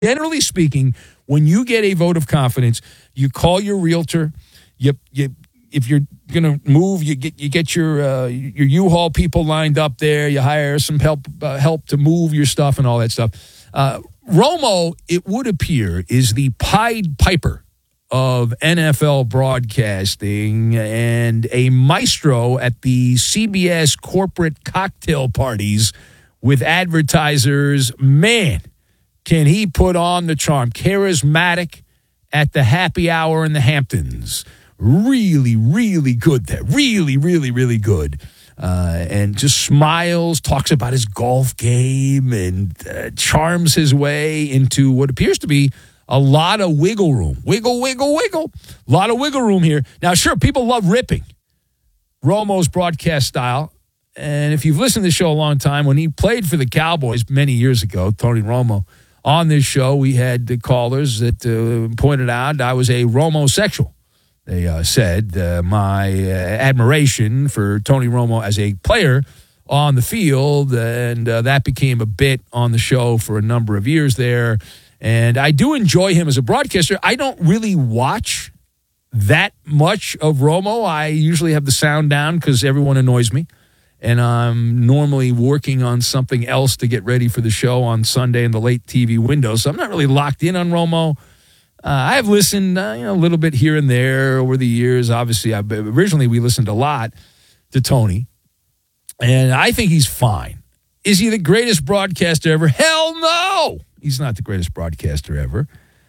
Generally speaking, when you get a vote of confidence, you call your realtor. If you're going to move, you get your U-Haul people lined up there. You hire some help to move your stuff and all that stuff. Romo, it would appear, is the Pied Piper of NFL broadcasting and a maestro at the CBS corporate cocktail parties with advertisers. Man, can he put on the charm. Charismatic at the happy hour in the Hamptons. Really, really good there. Really, really, really good. And just smiles, talks about his golf game, and charms his way into what appears to be a lot of wiggle room. Wiggle, wiggle, wiggle. A lot of wiggle room here. Now, sure, people love ripping Romo's broadcast style. And if you've listened to the show a long time, when he played for the Cowboys many years ago, Tony Romo, on this show, we had the callers that pointed out I was a Romo-sexual. They said my admiration for Tony Romo as a player on the field, and that became a bit on the show for a number of years there. And I do enjoy him as a broadcaster. I don't really watch that much of Romo. I usually have the sound down because everyone annoys me. And I'm normally working on something else to get ready for the show on Sunday in the late TV window. So I'm not really locked in on Romo. I've listened a little bit here and there over the years. Obviously, originally we listened a lot to Tony. And I think he's fine. Is he the greatest broadcaster ever? Hell no! He's not the greatest broadcaster ever.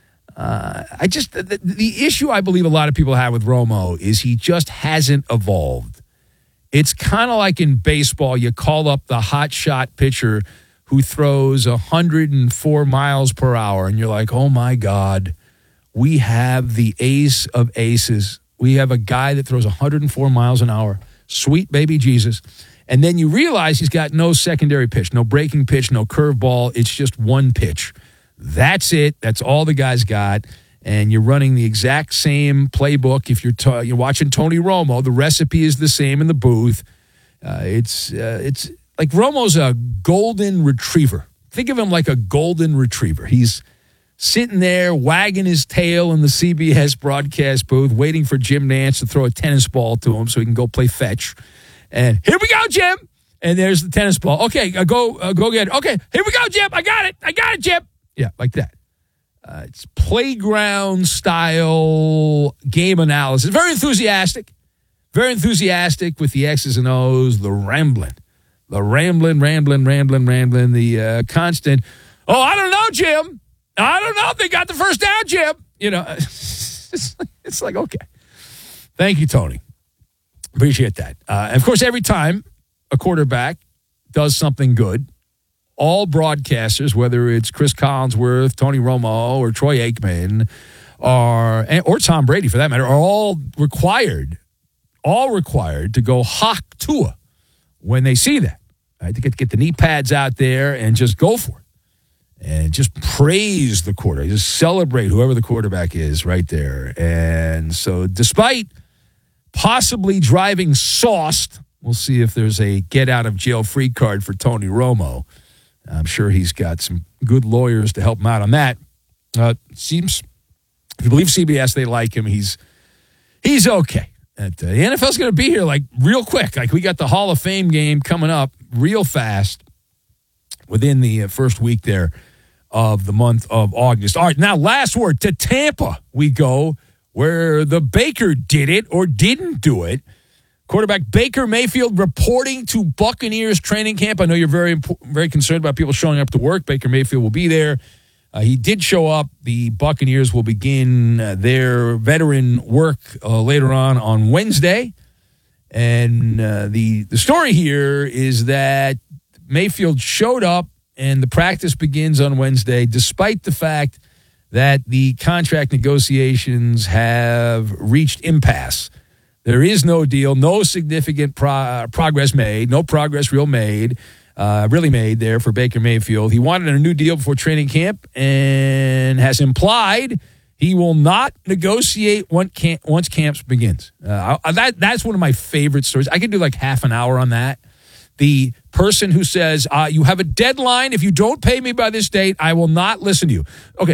The issue I believe a lot of people have with Romo is he just hasn't evolved. It's kind of like in baseball, you call up the hot shot pitcher who throws 104 miles per hour, and you're like, oh, my God, we have the ace of aces. We have a guy that throws 104 miles an hour. Sweet baby Jesus. And then you realize he's got no secondary pitch, no breaking pitch, no curveball. It's just one pitch. That's it. That's all the guy's got. And you're running the exact same playbook. If you're watching Tony Romo, the recipe is the same in the booth. It's like Romo's a golden retriever. Think of him like a golden retriever. He's sitting there wagging his tail in the CBS broadcast booth, waiting for Jim Nantz to throw a tennis ball to him so he can go play fetch. And here we go, Jim. And there's the tennis ball. Okay, go get it. Okay, here we go, Jim. I got it, Jim. Yeah, like that. It's playground style game analysis. Very enthusiastic with the X's and O's, the rambling, the constant. Oh, I don't know, Jim. I don't know if they got the first down, Jim. It's like, okay. Thank you, Tony. Appreciate that. And of course, every time a quarterback does something good, all broadcasters, whether it's Chris Collinsworth, Tony Romo, or Troy Aikman, or Tom Brady for that matter, are all required to go hawk Tua when they see that. Right? To get the knee pads out there and just go for it. And just praise the quarterback. Just celebrate whoever the quarterback is right there. And so despite possibly driving sauced, we'll see if there's a get-out-of-jail-free card for Tony Romo. I'm sure he's got some good lawyers to help him out on that. Seems, if you believe CBS, they like him. He's okay. The NFL's going to be here like real quick. Like we got the Hall of Fame game coming up real fast within the first week there of the month of August. All right, now last word. To Tampa we go, where the Baker did it or didn't do it. Quarterback Baker Mayfield reporting to Buccaneers training camp. I know you're very concerned about people showing up to work. Baker Mayfield will be there. He did show up. The Buccaneers will begin their veteran work later on Wednesday. And the story here is that Mayfield showed up and the practice begins on Wednesday, despite the fact that the contract negotiations have reached impasse. There is no deal, no significant progress made, no progress really made there for Baker Mayfield. He wanted a new deal before training camp and has implied he will not negotiate once camp begins. That's one of my favorite stories. I could do like half an hour on that. the person who says, you have a deadline. If you don't pay me by this date, I will not listen to you. Okay.